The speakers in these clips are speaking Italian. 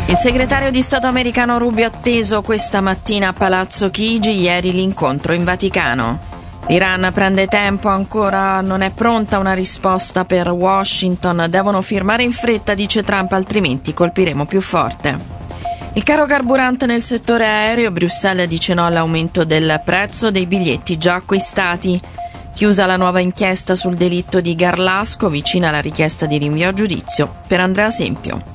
Il segretario di Stato americano Rubio atteso questa mattina a Palazzo Chigi, ieri l'incontro in Vaticano. L'Iran prende tempo, ancora non è pronta una risposta per Washington, devono firmare in fretta, dice Trump, altrimenti colpiremo più forte. Il caro carburante nel settore aereo, Bruxelles dice no all'aumento del prezzo dei biglietti già acquistati. Chiusa la nuova inchiesta sul delitto di Garlasco, vicina alla richiesta di rinvio a giudizio per Andrea Sempio.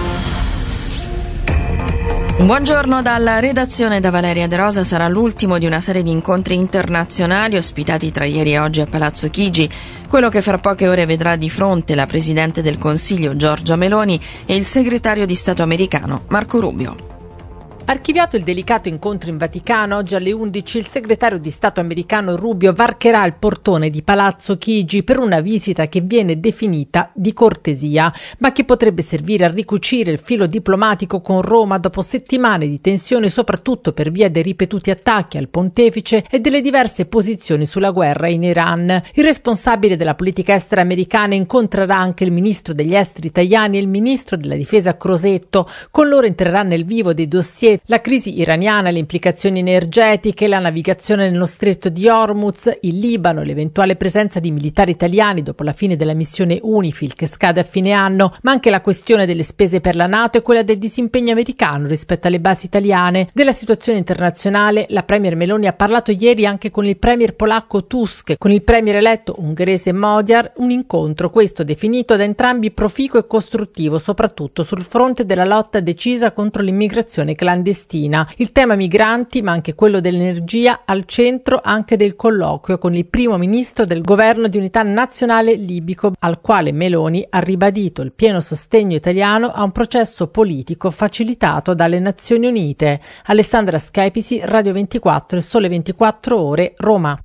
Un buongiorno dalla redazione da Valeria De Rosa. Sarà l'ultimo di una serie di incontri internazionali ospitati tra ieri e oggi a Palazzo Chigi, quello che fra poche ore vedrà di fronte la Presidente del Consiglio Giorgia Meloni e il segretario di Stato americano Marco Rubio. Archiviato il delicato incontro in Vaticano, oggi alle 11 il segretario di Stato americano Rubio varcherà il portone di Palazzo Chigi per una visita che viene definita di cortesia, ma che potrebbe servire a ricucire il filo diplomatico con Roma dopo settimane di tensione, soprattutto per via dei ripetuti attacchi al pontefice e delle diverse posizioni sulla guerra in Iran. Il responsabile della politica estera americana incontrerà anche il ministro degli esteri Tajani e il ministro della difesa Crosetto. Con loro entrerà nel vivo dei dossier la crisi iraniana, le implicazioni energetiche, la navigazione nello stretto di Hormuz, il Libano, l'eventuale presenza di militari italiani dopo la fine della missione UNIFIL che scade a fine anno, ma anche la questione delle spese per la NATO e quella del disimpegno americano rispetto alle basi italiane. Della situazione internazionale la premier Meloni ha parlato ieri anche con il premier polacco Tusk, con il premier eletto ungherese Magyar, un incontro questo definito da entrambi proficuo e costruttivo, soprattutto sul fronte della lotta decisa contro l'immigrazione clandestina. Il tema migranti, ma anche quello dell'energia, al centro anche del colloquio con il primo ministro del governo di unità nazionale libico, al quale Meloni ha ribadito il pieno sostegno italiano a un processo politico facilitato dalle Nazioni Unite. Alessandra Schepisi, Radio 24 e Sole 24 Ore, Roma.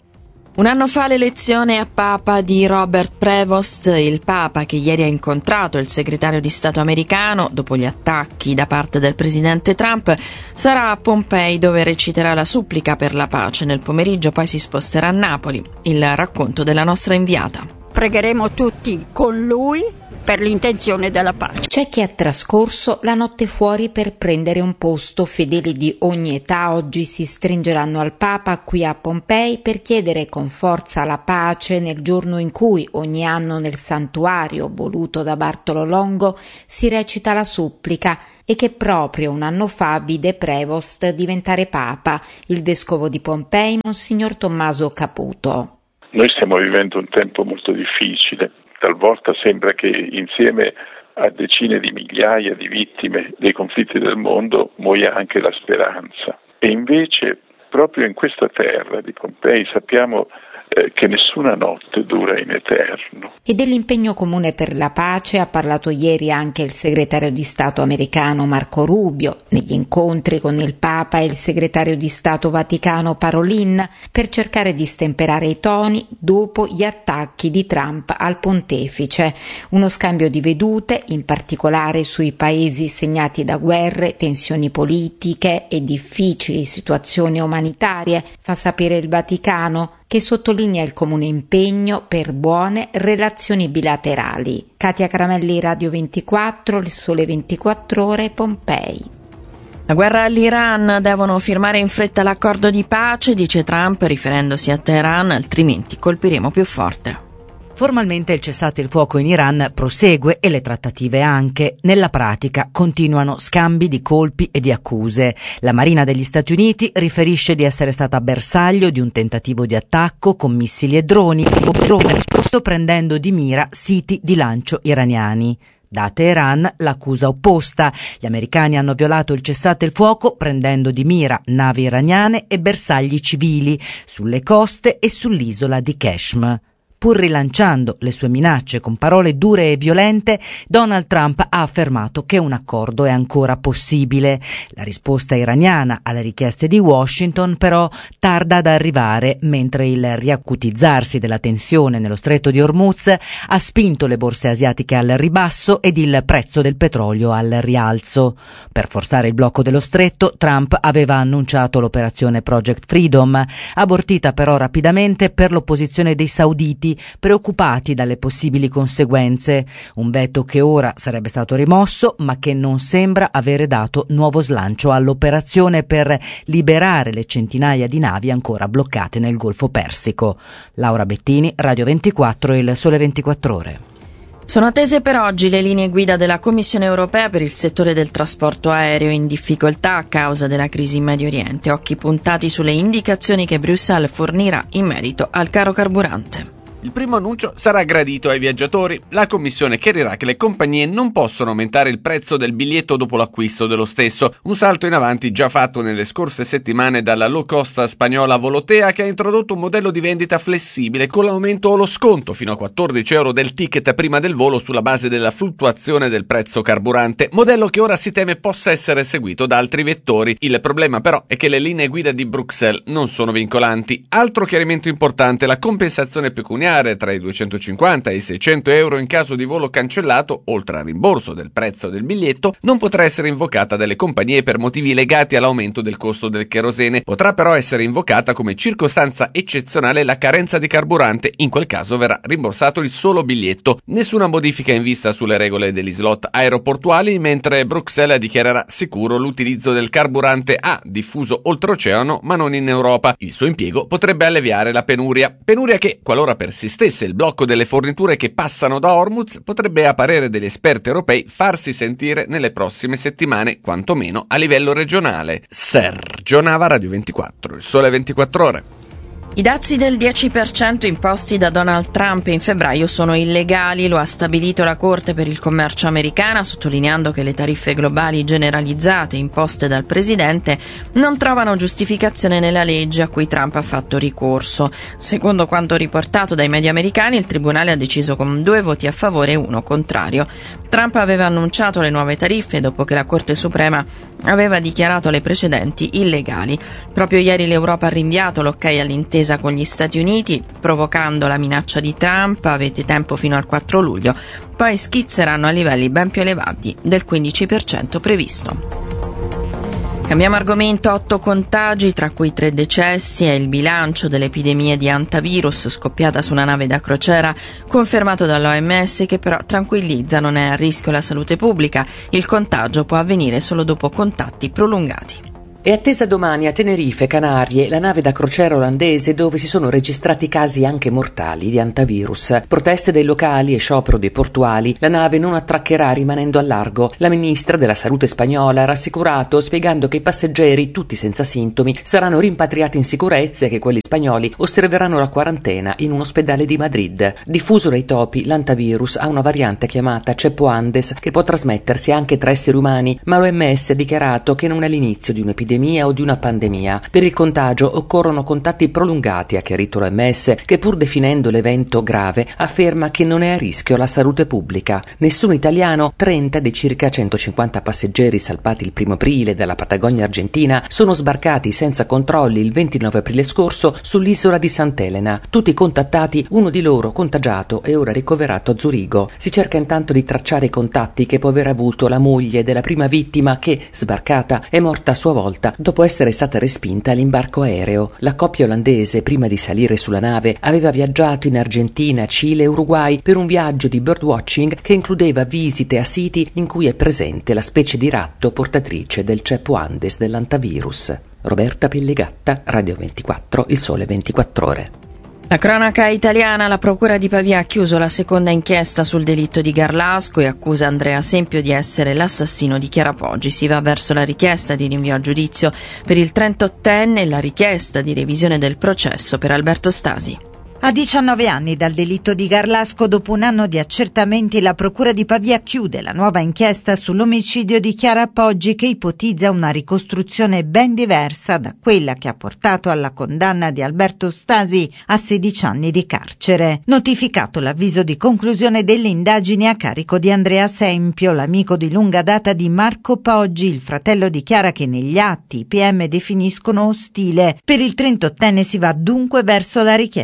Un anno fa l'elezione a Papa di Robert Prevost, il Papa che ieri ha incontrato il segretario di Stato americano dopo gli attacchi da parte del presidente Trump, sarà a Pompei dove reciterà la supplica per la pace. Nel pomeriggio poi si sposterà a Napoli. Il racconto della nostra inviata. Pregheremo tutti con lui per l'intenzione della pace. C'è chi ha trascorso la notte fuori per prendere un posto. Fedeli di ogni età oggi si stringeranno al Papa qui a Pompei per chiedere con forza la pace nel giorno in cui ogni anno nel santuario voluto da Bartolo Longo si recita la supplica e che proprio un anno fa vide Prevost diventare Papa, il vescovo di Pompei, Monsignor Tommaso Caputo. Noi stiamo vivendo un tempo molto difficile. Talvolta sembra che insieme a decine di migliaia di vittime dei conflitti del mondo muoia anche la speranza. E invece proprio in questa terra di Pompei sappiamo che nessuna notte dura in eterno. E dell'impegno comune per la pace ha parlato ieri anche il segretario di Stato americano Marco Rubio, negli incontri con il Papa e il segretario di Stato vaticano Parolin, per cercare di stemperare i toni dopo gli attacchi di Trump al pontefice. Uno scambio di vedute, in particolare sui paesi segnati da guerre, tensioni politiche e difficili situazioni umanitarie, fa sapere il Vaticano, che sottolinea il comune impegno per buone relazioni bilaterali. Katia Caramelli, Radio 24, Il Sole 24 Ore, Pompei. La guerra all'Iran, devono firmare in fretta l'accordo di pace, dice Trump, riferendosi a Teheran, altrimenti colpiremo più forte. Formalmente il cessate il fuoco in Iran prosegue e le trattative anche. Nella pratica continuano scambi di colpi e di accuse. La Marina degli Stati Uniti riferisce di essere stata bersaglio di un tentativo di attacco con missili e droni, prendendo di mira siti di lancio iraniani. Da Teheran l'accusa opposta. Gli americani hanno violato il cessate il fuoco prendendo di mira navi iraniane e bersagli civili sulle coste e sull'isola di Kashmir. Pur rilanciando le sue minacce con parole dure e violente, Donald Trump ha affermato che un accordo è ancora possibile. La risposta iraniana alle richieste di Washington però tarda ad arrivare, mentre il riacutizzarsi della tensione nello stretto di Hormuz ha spinto le borse asiatiche al ribasso ed il prezzo del petrolio al rialzo. Per forzare il blocco dello stretto, Trump aveva annunciato l'operazione Project Freedom, abortita però rapidamente per l'opposizione dei sauditi, partiti preoccupati dalle possibili conseguenze. Un veto che ora sarebbe stato rimosso, ma che non sembra avere dato nuovo slancio all'operazione per liberare le centinaia di navi ancora bloccate nel Golfo Persico. Laura Bettini, Radio 24 e Il Sole 24 Ore. Sono attese per oggi le linee guida della Commissione europea per il settore del trasporto aereo in difficoltà a causa della crisi in Medio Oriente. Occhi puntati sulle indicazioni che Bruxelles fornirà in merito al caro carburante. Il primo annuncio sarà gradito ai viaggiatori. La Commissione chiarirà che le compagnie non possono aumentare il prezzo del biglietto dopo l'acquisto dello stesso, un salto in avanti già fatto nelle scorse settimane dalla low cost spagnola Volotea, che ha introdotto un modello di vendita flessibile con l'aumento o lo sconto fino a 14 euro del ticket prima del volo sulla base della fluttuazione del prezzo carburante, modello che ora si teme possa essere seguito da altri vettori. Il problema però è che le linee guida di Bruxelles non sono vincolanti. Altro chiarimento importante: la compensazione pecuniaria tra i 250 e i 600 euro in caso di volo cancellato, oltre al rimborso del prezzo del biglietto, non potrà essere invocata dalle compagnie per motivi legati all'aumento del costo del kerosene. Potrà però essere invocata come circostanza eccezionale la carenza di carburante. In quel caso verrà rimborsato il solo biglietto. Nessuna modifica in vista sulle regole degli slot aeroportuali, mentre Bruxelles dichiarerà sicuro l'utilizzo del carburante A diffuso oltreoceano ma non in Europa. Il suo impiego potrebbe alleviare la penuria che, qualora persistesse il blocco delle forniture che passano da Hormuz, potrebbe, a parere degli esperti europei, farsi sentire nelle prossime settimane, quantomeno a livello regionale. Sergio Nava, Radio 24, Il Sole 24 Ore. I dazi del 10% imposti da Donald Trump in febbraio sono illegali, lo ha stabilito la Corte per il commercio americana, sottolineando che le tariffe globali generalizzate imposte dal presidente non trovano giustificazione nella legge a cui Trump ha fatto ricorso. Secondo quanto riportato dai media americani, il tribunale ha deciso con 2 voti a favore e 1 contrario. Trump aveva annunciato le nuove tariffe dopo che la Corte Suprema aveva dichiarato le precedenti illegali. Proprio ieri l'Europa ha rinviato l'ok all'intesa con gli Stati Uniti, provocando la minaccia di Trump: avete tempo fino al 4 luglio, poi schizzeranno a livelli ben più elevati del 15% previsto. Cambiamo argomento. 8 contagi, tra cui 3 decessi, è il bilancio dell'epidemia di hantavirus scoppiata su una nave da crociera, confermato dall'OMS, che però tranquillizza: non è a rischio la salute pubblica, il contagio può avvenire solo dopo contatti prolungati. È attesa domani a Tenerife, Canarie, la nave da crociera olandese dove si sono registrati casi anche mortali di hantavirus. Proteste dei locali e sciopero dei portuali. La nave non attraccherà rimanendo al largo. La ministra della salute spagnola ha rassicurato, spiegando che i passeggeri, tutti senza sintomi, saranno rimpatriati in sicurezza e che quelli spagnoli osserveranno la quarantena in un ospedale di Madrid. Diffuso dai topi, l'hantavirus ha una variante chiamata Ceppo Andes che può trasmettersi anche tra esseri umani, ma l'OMS ha dichiarato che non è l'inizio di un'epidemia o di una pandemia. Per il contagio occorrono contatti prolungati, ha chiarito l'OMS, che pur definendo l'evento grave afferma che non è a rischio la salute pubblica. Nessun italiano. 30 dei circa 150 passeggeri salpati il 1 aprile dalla Patagonia argentina sono sbarcati senza controlli il 29 aprile scorso sull'isola di Sant'Elena. Tutti contattati, uno di loro contagiato e ora ricoverato a Zurigo. Si cerca intanto di tracciare i contatti che può aver avuto la moglie della prima vittima che, sbarcata, è morta a sua volta dopo essere stata respinta all'imbarco aereo. La coppia olandese, prima di salire sulla nave, aveva viaggiato in Argentina, Cile e Uruguay per un viaggio di birdwatching che includeva visite a siti in cui è presente la specie di ratto portatrice del Ceppo Andes dell'hantavirus. Roberta Pellegatta, Radio 24, Il Sole 24 Ore. La cronaca italiana. La procura di Pavia ha chiuso la seconda inchiesta sul delitto di Garlasco e accusa Andrea Sempio di essere l'assassino di Chiara Poggi. Si va verso la richiesta di rinvio a giudizio per il 38enne e la richiesta di revisione del processo per Alberto Stasi. A 19 anni dal delitto di Garlasco, dopo un anno di accertamenti, la Procura di Pavia chiude la nuova inchiesta sull'omicidio di Chiara Poggi, che ipotizza una ricostruzione ben diversa da quella che ha portato alla condanna di Alberto Stasi a 16 anni di carcere. Notificato l'avviso di conclusione delle indagini a carico di Andrea Sempio, l'amico di lunga data di Marco Poggi, il fratello di Chiara, che negli atti i PM definiscono ostile. Per il 38enne si va dunque verso la richiesta di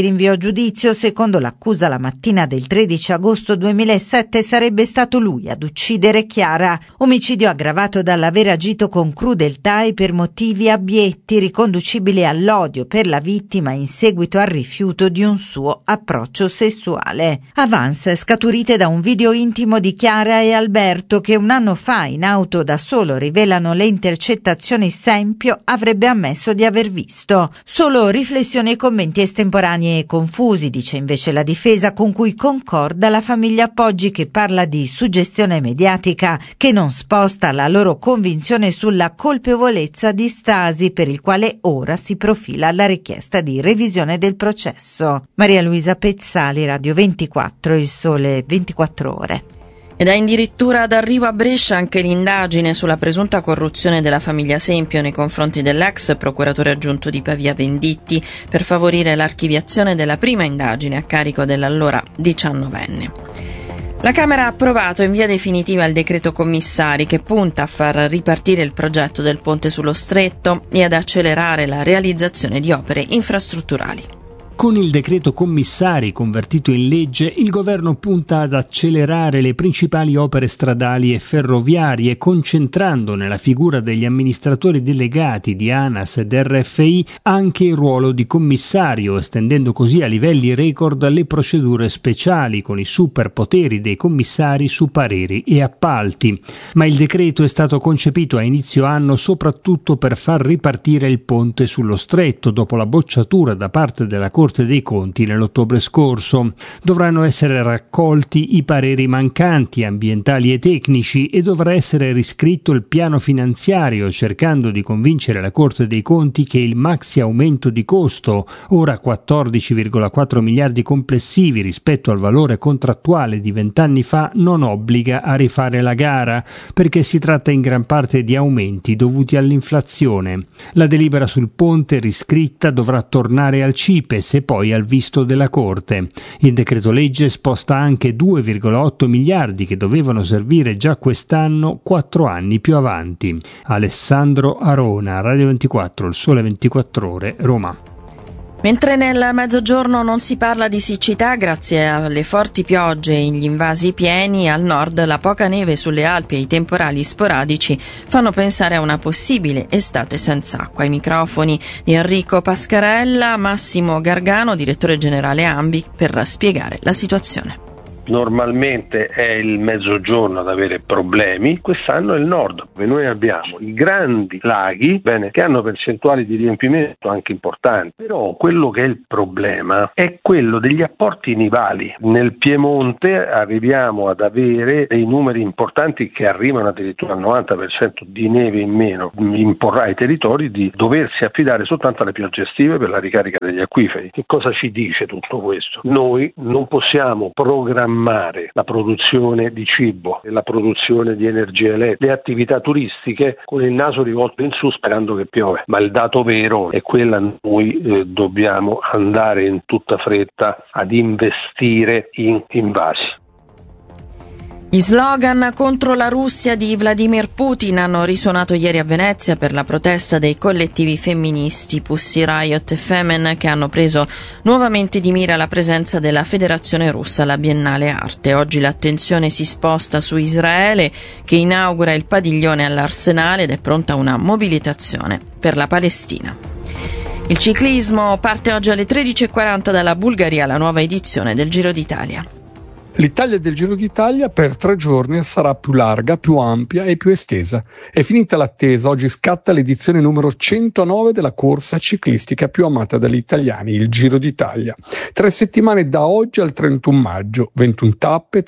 rinvio a giudizio. Secondo l'accusa, la mattina del 13 agosto 2007 sarebbe stato lui ad uccidere Chiara. Omicidio aggravato dall'aver agito con crudeltà e per motivi abietti, riconducibili all'odio per la vittima in seguito al rifiuto di un suo approccio sessuale. Avance scaturite da un video intimo di Chiara e Alberto che un anno fa in auto da solo rivelano le intercettazioni Sempio avrebbe ammesso di aver visto. Solo riflessioni e commenti estemporanei e confusi, dice invece la difesa, con cui concorda la famiglia Poggi, che parla di suggestione mediatica che non sposta la loro convinzione sulla colpevolezza di Stasi, per il quale ora si profila la richiesta di revisione del processo. Maria Luisa Pezzali, Radio 24, Il Sole 24 Ore. Ed è addirittura d'arrivo a Brescia anche l'indagine sulla presunta corruzione della famiglia Sempio nei confronti dell'ex procuratore aggiunto di Pavia Venditti per favorire l'archiviazione della prima indagine a carico dell'allora 19enne. La Camera ha approvato in via definitiva il decreto commissari che punta a far ripartire il progetto del ponte sullo Stretto e ad accelerare la realizzazione di opere infrastrutturali. Con il decreto commissari convertito in legge, il governo punta ad accelerare le principali opere stradali e ferroviarie, concentrando nella figura degli amministratori delegati di ANAS ed RFI anche il ruolo di commissario, estendendo così a livelli record le procedure speciali con i superpoteri dei commissari su pareri e appalti. Ma il decreto è stato concepito a inizio anno soprattutto per far ripartire il ponte sullo Stretto dopo la bocciatura da parte della Corte dei Conti nell'ottobre scorso. Dovranno essere raccolti i pareri mancanti, ambientali e tecnici, e dovrà essere riscritto il piano finanziario, cercando di convincere la Corte dei Conti che il maxi aumento di costo, ora 14,4 miliardi complessivi rispetto al valore contrattuale di 20 anni fa, non obbliga a rifare la gara, perché si tratta in gran parte di aumenti dovuti all'inflazione. La delibera sul ponte riscritta dovrà tornare al CIPES e poi al visto della Corte. Il decreto legge sposta anche 2,8 miliardi che dovevano servire già quest'anno 4 anni più avanti. Alessandro Arona, Radio 24, Il Sole 24 Ore, Roma. Mentre nel mezzogiorno non si parla di siccità grazie alle forti piogge e gli invasi pieni, al nord la poca neve sulle Alpi e i temporali sporadici fanno pensare a una possibile estate senza acqua. Ai microfoni di Enrico Pascarella, Massimo Gargano, direttore generale ANBI, per spiegare la situazione. Normalmente è il mezzogiorno ad avere problemi, quest'anno è il nord. Noi abbiamo i grandi laghi, che hanno percentuali di riempimento anche importanti, però quello che è il problema è quello degli apporti nivali. Nel Piemonte arriviamo ad avere dei numeri importanti che arrivano addirittura al 90% di neve in meno, imporrà ai territori di doversi affidare soltanto alle piogge estive per la ricarica degli acquiferi. Che cosa ci dice tutto questo? Noi non possiamo programmare la produzione di cibo, la produzione di energia elettrica, le attività turistiche con il naso rivolto in su sperando che piove, ma il dato vero è quello: noi dobbiamo andare in tutta fretta ad investire in invasi. Gli slogan contro la Russia di Vladimir Putin hanno risuonato ieri a Venezia per la protesta dei collettivi femministi Pussy Riot e Femen, che hanno preso nuovamente di mira la presenza della Federazione Russa alla Biennale Arte. Oggi l'attenzione si sposta su Israele, che inaugura il padiglione all'Arsenale ed è pronta una mobilitazione per la Palestina. Il ciclismo parte oggi alle 13:40 dalla Bulgaria, la nuova edizione del Giro d'Italia. L'Italia del Giro d'Italia per 3 giorni sarà più larga, più ampia e più estesa. È finita l'attesa, oggi scatta l'edizione numero 109 della corsa ciclistica più amata dagli italiani, il Giro d'Italia. 3 settimane da oggi al 31 maggio, 21 tappe,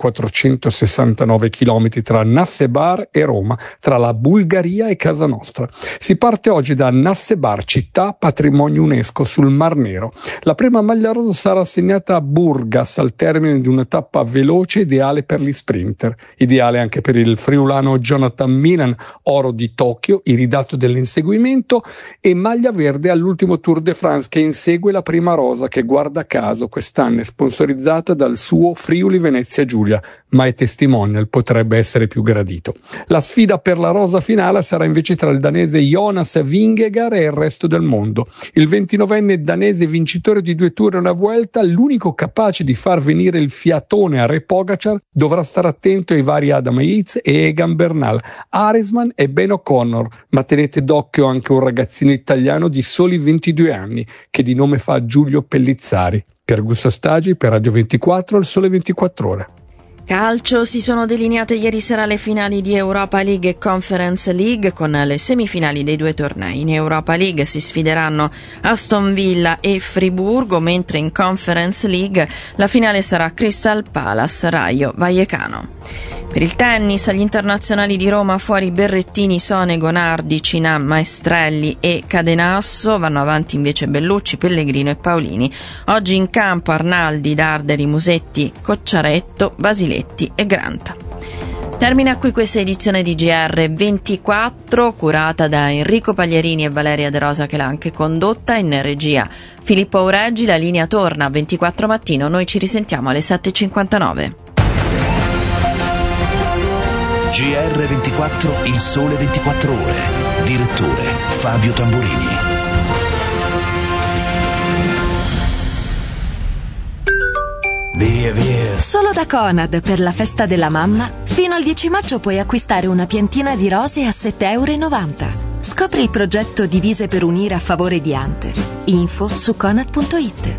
3.469 chilometri tra Nassebar e Roma, tra la Bulgaria e casa nostra. Si parte oggi da Nassebar, città patrimonio UNESCO sul Mar Nero. La prima maglia rosa sarà assegnata a Burgas al termine di una tappa veloce ideale per gli sprinter, ideale anche per il friulano Jonathan Milan, oro di Tokyo, iridato dell'inseguimento, e maglia verde all'ultimo Tour de France che insegue la prima rosa che, guarda caso, quest'anno è sponsorizzata dal suo Friuli Venezia Giulia, ma è testimonial, potrebbe essere più gradito. La sfida per la rosa finale sarà invece tra il danese Jonas Vingegaard e il resto del mondo. Il 29enne danese vincitore di 2 Tour e una Vuelta, l'unico capace di far venire il fiatone a Re Pogačar, dovrà stare attento ai vari Adam Yates e Egan Bernal, Aresman e Ben O'Connor, ma tenete d'occhio anche un ragazzino italiano di soli 22 anni che di nome fa Giulio Pellizzari. Per Gusto Stagi, per Radio 24, Il Sole 24 Ore. Calcio, si sono delineate ieri sera le finali di Europa League e Conference League con le semifinali dei 2 tornei. In Europa League si sfideranno Aston Villa e Friburgo, mentre in Conference League la finale sarà Crystal Palace Rayo Vallecano. Per il tennis, agli internazionali di Roma fuori Berrettini, Sonego, Nardi, Cinà, Maestrelli e Cadenasso, vanno avanti invece Bellucci, Pellegrino e Paolini. Oggi in campo Arnaldi, Darderi, Musetti, Cocciaretto, Basiletti e Grant. Termina qui questa edizione di GR24, curata da Enrico Paglierini e Valeria De Rosa, che l'ha anche condotta. In regia Filippo Aureggi. La linea torna a 24 mattino, noi ci risentiamo alle 7.59. GR24, Il Sole 24 Ore. Direttore Fabio Tamburini. Via. Solo da Conad, per la festa della mamma, fino al 10 maggio puoi acquistare una piantina di rose a €7,90. Scopri il progetto Divise per unire a favore di Ante. Info su conad.it.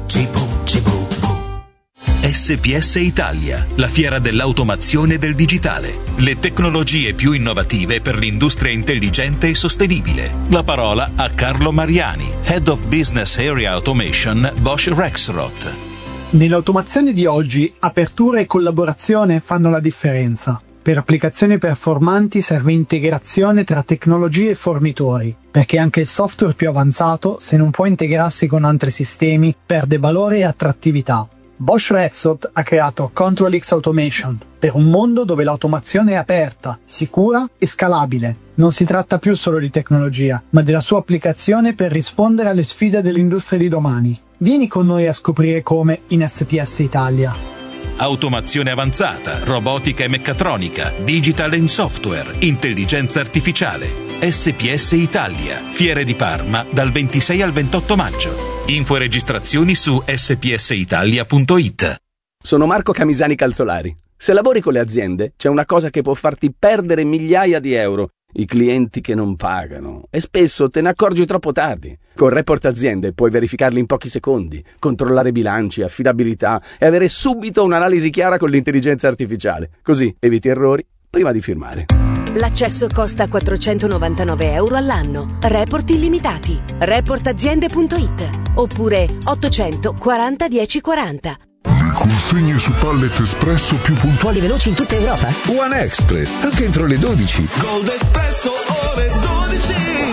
SPS Italia, la fiera dell'automazione e del digitale. Le tecnologie più innovative per l'industria intelligente e sostenibile. La parola a Carlo Mariani, Head of Business Area Automation, Bosch Rexroth. Nell'automazione di oggi, apertura e collaborazione fanno la differenza. Per applicazioni performanti serve integrazione tra tecnologie e fornitori, perché anche il software più avanzato, se non può integrarsi con altri sistemi, perde valore e attrattività. Bosch Rexroth ha creato ControlX Automation per un mondo dove l'automazione è aperta, sicura e scalabile. Non si tratta più solo di tecnologia, ma della sua applicazione per rispondere alle sfide dell'industria di domani. Vieni con noi a scoprire come in SPS Italia. Automazione avanzata, robotica e meccatronica, digital and software, intelligenza artificiale. SPS Italia, Fiere di Parma, dal 26 al 28 maggio. Info e registrazioni su spsitalia.it. Sono Marco Camisani Calzolari. Se lavori con le aziende, c'è una cosa che può farti perdere migliaia di euro: i clienti che non pagano. E spesso te ne accorgi troppo tardi. Con Report Aziende puoi verificarli in pochi secondi, controllare bilanci, affidabilità e avere subito un'analisi chiara con l'intelligenza artificiale. Così eviti errori prima di firmare. L'accesso costa €499 all'anno. Report illimitati. Reportaziende.it oppure 840 1040. Le consegne su Pallet Espresso più puntuali e veloci in tutta Europa? One Express, anche entro le 12. Gold Espresso ore 12.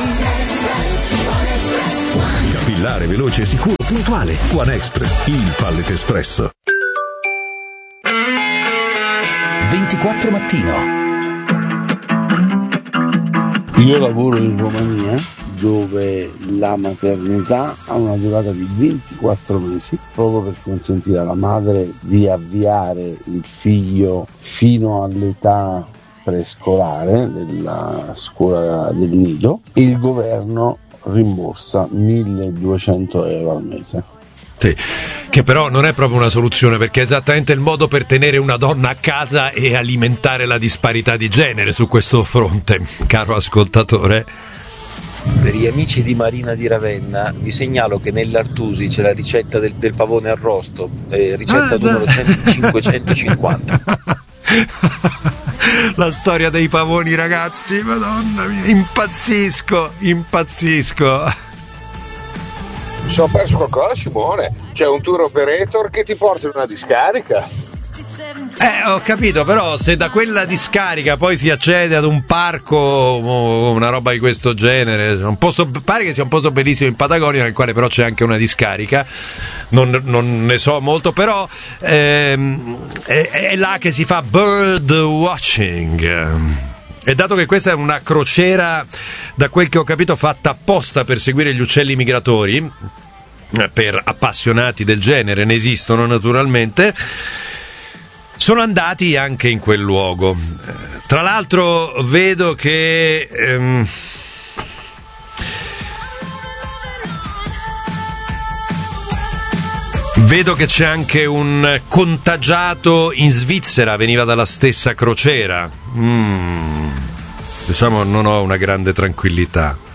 Capillare, veloce, sicuro, puntuale. One Express, il Pallet Espresso. 24 mattino. Io lavoro in Romania, dove la maternità ha una durata di 24 mesi, proprio per consentire alla madre di avviare il figlio fino all'età prescolare della scuola del nido. Il governo rimborsa €1.200 al mese. Sì, che però non è proprio una soluzione, perché è esattamente il modo per tenere una donna a casa e alimentare la disparità di genere su questo fronte, caro ascoltatore. Per gli amici di Marina di Ravenna vi segnalo che nell'Artusi c'è la ricetta del pavone arrosto, ricetta numero 550. La storia dei pavoni, ragazzi, madonna mia, impazzisco. Mi sono perso qualcosa, Simone. C'è un tour operator che ti porta in una discarica. Ho capito, però se da quella discarica poi si accede ad un parco o una roba di questo genere, pare che sia un posto bellissimo in Patagonia, nel quale però c'è anche una discarica, non ne so molto, però è là che si fa bird watching. E dato che questa è una crociera, da quel che ho capito, fatta apposta per seguire gli uccelli migratori, per appassionati del genere, ne esistono naturalmente, sono andati anche in quel luogo. Tra l'altro vedo che c'è anche un contagiato in Svizzera, veniva dalla stessa crociera. Diciamo, non ho una grande tranquillità.